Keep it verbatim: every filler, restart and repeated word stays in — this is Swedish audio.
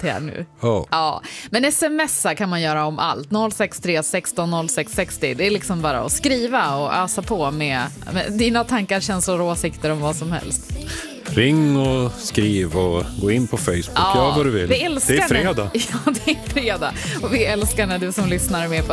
här nu. Oh. Ja, men smsa kan man göra om allt. noll sex tre sexton noll sex sextio. Det är liksom bara att skriva och ösa på med, med dina tankar, känslor och åsikter om vad som helst. Ring och skriv och gå in på Facebook. Ja, vad du vill. Vi älskar det är fredag. När, ja, det är fredag. Och vi älskar när du som lyssnar är med på